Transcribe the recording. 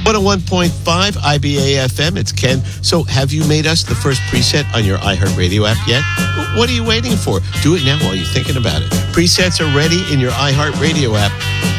101.5 IBA FM, it's Ken. So have you made us the first preset on your iHeartRadio app yet? What are you waiting for? Do it now while you're thinking about it. Presets are ready in your iHeartRadio app.